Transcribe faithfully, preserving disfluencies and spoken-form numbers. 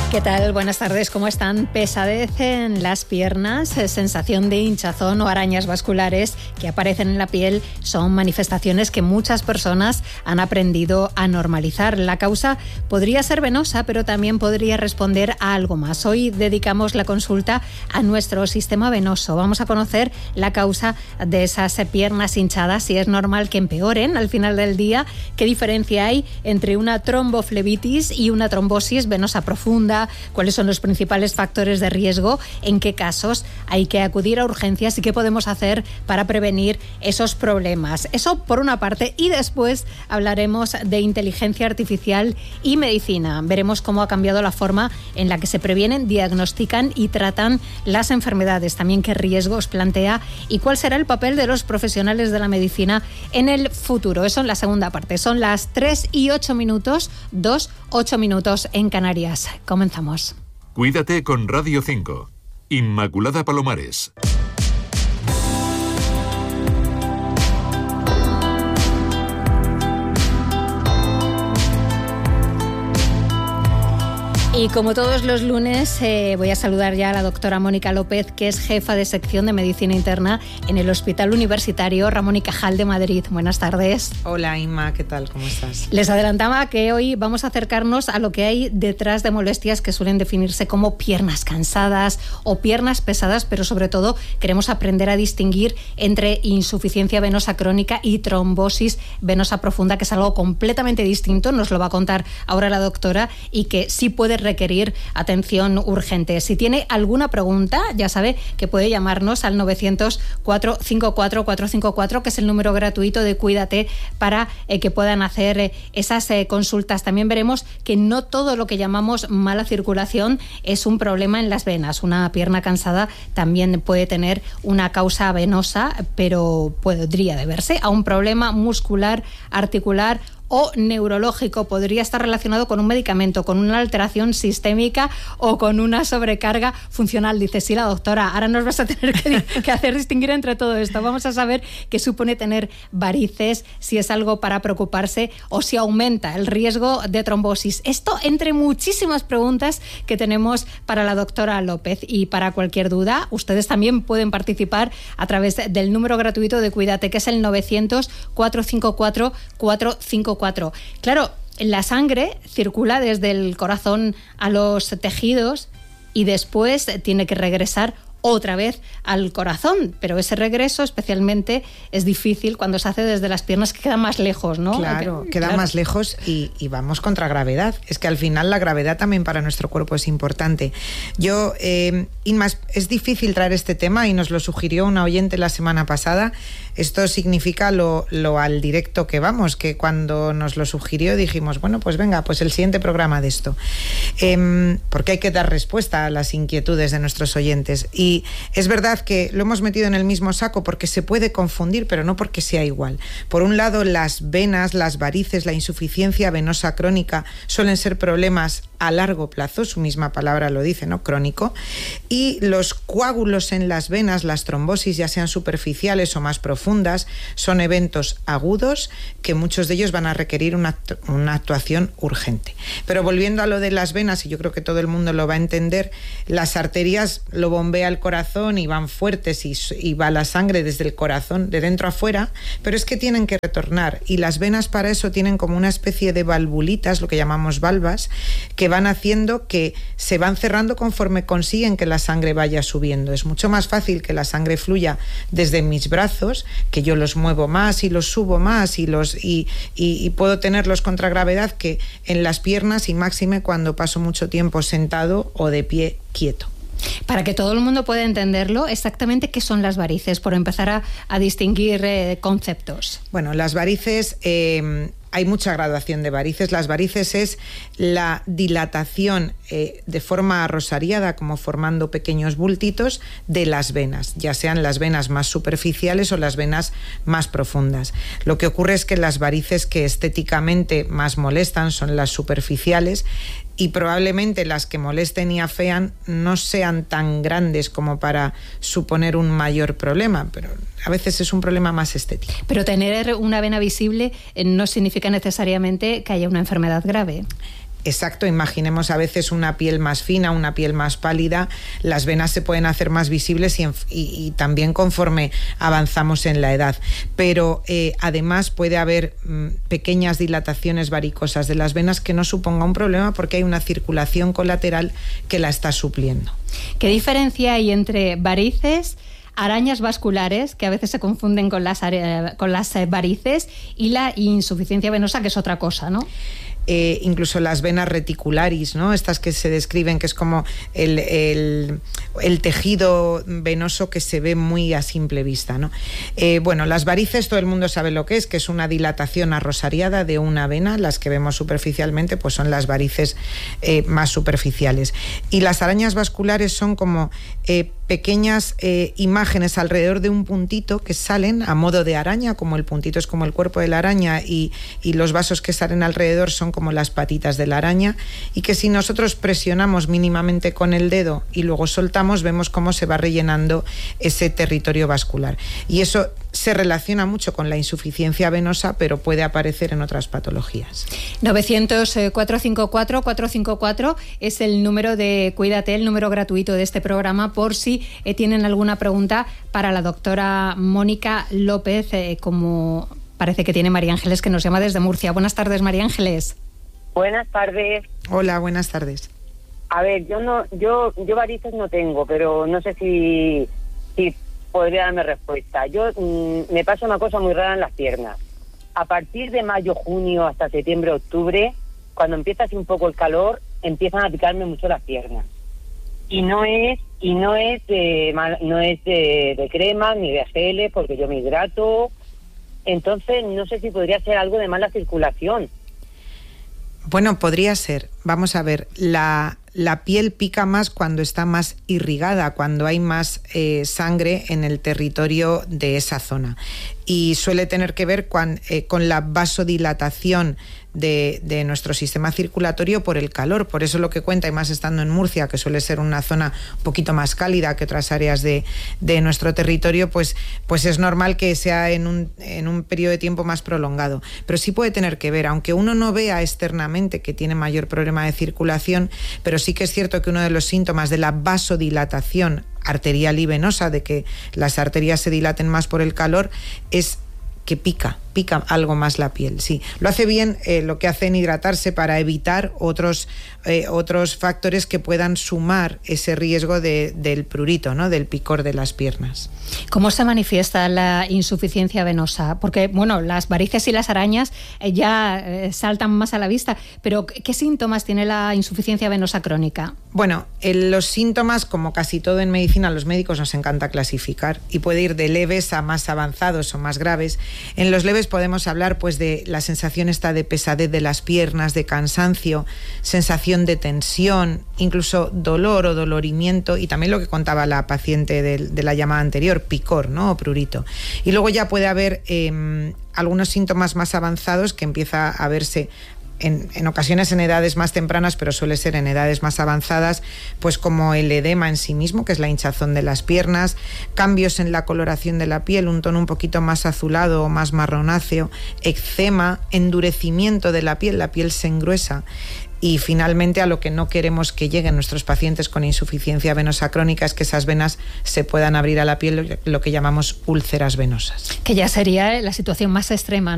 ¿Qué tal? Buenas tardes, ¿cómo están? Pesadez en las piernas, sensación de hinchazón o arañas vasculares que aparecen en la piel son manifestaciones que muchas personas han aprendido a normalizar. La causa podría ser venosa, pero también podría responder a algo más. Hoy dedicamos la consulta a nuestro sistema venoso. Vamos a conocer la causa de esas piernas hinchadas, si es normal que empeoren al final del día, qué diferencia hay entre una tromboflebitis y una trombosis venosa profunda, cuáles son los principales factores de riesgo, en qué casos hay que acudir a urgencias y qué podemos hacer para prevenir esos problemas. Eso por una parte, y después hablaremos de inteligencia artificial y medicina. Veremos cómo ha cambiado la forma en la que se previenen, diagnostican y tratan las enfermedades, también qué riesgos plantea y cuál será el papel de los profesionales de la medicina en el futuro. Eso en la segunda parte. Son las tres y ocho minutos, dos, ocho minutos en Canarias. Comenzamos. Cuídate con Radio cinco. Inmaculada Palomares. Y como todos los lunes, eh, voy a saludar ya a la doctora Mónica López, que es jefa de sección de Medicina Interna en el Hospital Universitario Ramón y Cajal de Madrid. Buenas tardes. Hola, Inma, ¿qué tal? ¿Cómo estás? Les adelantaba que hoy vamos a acercarnos a lo que hay detrás de molestias que suelen definirse como piernas cansadas o piernas pesadas, pero sobre todo queremos aprender a distinguir entre insuficiencia venosa crónica y trombosis venosa profunda, que es algo completamente distinto, nos lo va a contar ahora la doctora, y que sí puede requerir atención urgente. Si tiene alguna pregunta, ya sabe que puede llamarnos al novecientos, cuatro cinco cuatro, cuatro cinco cuatro, que es el número gratuito de Cuídate, para eh, que puedan hacer eh, esas eh, consultas. También veremos que no todo lo que llamamos mala circulación es un problema en las venas. Una pierna cansada también puede tener una causa venosa, pero podría deberse a un problema muscular, articular o neurológico. Podría estar relacionado con un medicamento, con una alteración sistémica o con una sobrecarga funcional. Dice, sí, la doctora, ahora nos vas a tener que, que hacer distinguir entre todo esto. Vamos a saber qué supone tener varices, si es algo para preocuparse o si aumenta el riesgo de trombosis. Esto entre muchísimas preguntas que tenemos para la doctora López. Y para cualquier duda, ustedes también pueden participar a través del número gratuito de Cuídate, que es el novecientos, cuatro cinco cuatro, cuatro cinco cuatro. Claro, la sangre circula desde el corazón a los tejidos y después tiene que regresar otra vez al corazón, pero ese regreso especialmente es difícil cuando se hace desde las piernas, que quedan más lejos, ¿no? Claro, que, queda claro. más lejos y, y vamos contra gravedad. Es que al final la gravedad también para nuestro cuerpo es importante. Yo, eh, Inma, es, es difícil traer este tema y nos lo sugirió una oyente la semana pasada. Esto significa lo, lo al directo que vamos, que cuando nos lo sugirió dijimos, bueno, pues venga, pues el siguiente programa de esto. Eh, porque hay que dar respuesta a las inquietudes de nuestros oyentes. Y Y es verdad que lo hemos metido en el mismo saco porque se puede confundir, pero no porque sea igual. Por un lado, las venas, las varices, la insuficiencia venosa crónica suelen ser problemas a largo plazo, su misma palabra lo dice, ¿no? Crónico. Y los coágulos en las venas, las trombosis, ya sean superficiales o más profundas, son eventos agudos que muchos de ellos van a requerir una, una actuación urgente. Pero volviendo a lo de las venas, y yo creo que todo el mundo lo va a entender, las arterias lo bombea el corazón y van fuertes y, y va la sangre desde el corazón, de dentro a fuera, pero es que tienen que retornar y las venas para eso tienen como una especie de valvulitas, lo que llamamos valvas, que van haciendo que se van cerrando conforme consiguen que la sangre vaya subiendo. Es mucho más fácil que la sangre fluya desde mis brazos, que yo los muevo más y los subo más y, los, y, y, y puedo tenerlos contra gravedad, que en las piernas, y máxime cuando paso mucho tiempo sentado o de pie quieto. Para que todo el mundo pueda entenderlo, exactamente qué son las varices, por empezar a, a distinguir eh, conceptos. Bueno, las varices... Eh, Hay mucha graduación de varices. Las varices es la dilatación eh, de forma rosariada, como formando pequeños bultitos, de las venas, ya sean las venas más superficiales o las venas más profundas. Lo que ocurre es que las varices que estéticamente más molestan son las superficiales, y probablemente las que molesten y afean no sean tan grandes como para suponer un mayor problema, pero a veces es un problema más estético. Pero tener una vena visible no significa necesariamente que haya una enfermedad grave. exacto, imaginemos a veces una piel más fina, una piel más pálida, las venas se pueden hacer más visibles y, y, y también conforme avanzamos en la edad. Pero eh, además puede haber mm, pequeñas dilataciones varicosas de las venas que no suponga un problema porque hay una circulación colateral que la está supliendo. ¿Qué diferencia hay entre varices, arañas vasculares, que a veces se confunden con las, con las varices, y la insuficiencia venosa, que es otra cosa, ¿no? Eh, incluso las venas reticularis, ¿no? Estas que se describen, que es como el, el, el tejido venoso que se ve muy a simple vista, ¿no? Eh, bueno, las varices todo el mundo sabe lo que es, que es una dilatación arrosariada de una vena. Las que vemos superficialmente pues son las varices eh, más superficiales. Y las arañas vasculares son como eh, pequeñas eh, imágenes alrededor de un puntito que salen a modo de araña, como el puntito es como el cuerpo de la araña y, y los vasos que salen alrededor son como las patitas de la araña, y que si nosotros presionamos mínimamente con el dedo y luego soltamos, vemos cómo se va rellenando ese territorio vascular. Y eso se relaciona mucho con la insuficiencia venosa, pero puede aparecer en otras patologías. novecientos, cuatrocientos cincuenta y cuatro, cuatrocientos cincuenta y cuatro es el número de Cuídate, el número gratuito de este programa, por si eh, tienen alguna pregunta para la doctora Mónica López, eh, como parece que tiene María Ángeles, que nos llama desde Murcia. Buenas tardes, María Ángeles. Buenas tardes. Hola, buenas tardes. A ver, yo no, yo, yo varices no tengo, pero no sé si, si podría darme respuesta. Yo mmm, me pasa una cosa muy rara en las piernas. A partir de mayo, junio, hasta septiembre, octubre, cuando empieza así un poco el calor, empiezan a picarme mucho las piernas. Y no es, y no es de, no es de, de crema ni de geles, porque yo me hidrato. Entonces, no sé si podría ser algo de mala circulación. Bueno, podría ser. Vamos a ver, la, la piel pica más cuando está más irrigada, cuando hay más eh, sangre en el territorio de esa zona. Y suele tener que ver con, eh, con la vasodilatación de, de nuestro sistema circulatorio por el calor. Por eso lo que cuenta, y más estando en Murcia, que suele ser una zona un poquito más cálida que otras áreas de, de nuestro territorio, pues, pues es normal que sea en un, en un periodo de tiempo más prolongado. Pero sí puede tener que ver, aunque uno no vea externamente que tiene mayor problema de circulación, pero sí que es cierto que uno de los síntomas de la vasodilatación arterial y venosa, de que las arterias se dilaten más por el calor, es que pica, pica algo más la piel, sí. Lo hace bien eh, lo que hace en hidratarse para evitar otros, eh, otros factores que puedan sumar ese riesgo de, del prurito, ¿no? Del picor de las piernas. ¿Cómo se manifiesta la insuficiencia venosa? Porque, bueno, las varices y las arañas eh, ya eh, saltan más a la vista, pero ¿qué síntomas tiene la insuficiencia venosa crónica? Bueno, eh, los síntomas, como casi todo en medicina, a los médicos nos encanta clasificar y puede ir de leves a más avanzados o más graves. En los leves podemos hablar pues de la sensación esta de pesadez de las piernas, de cansancio, sensación de tensión, incluso dolor o dolorimiento, y también lo que contaba la paciente de, de la llamada anterior, picor, ¿no? O prurito. Y luego ya puede haber eh, algunos síntomas más avanzados que empieza a verse En, en ocasiones en edades más tempranas, pero suele ser en edades más avanzadas, pues como el edema en sí mismo, que es la hinchazón de las piernas, cambios en la coloración de la piel, un tono un poquito más azulado o más marronáceo, eczema, endurecimiento de la piel, la piel se engruesa. Y finalmente, a lo que no queremos que lleguen nuestros pacientes con insuficiencia venosa crónica es que esas venas se puedan abrir a la piel, lo que llamamos úlceras venosas. Que ya sería la situación más extrema, ¿no?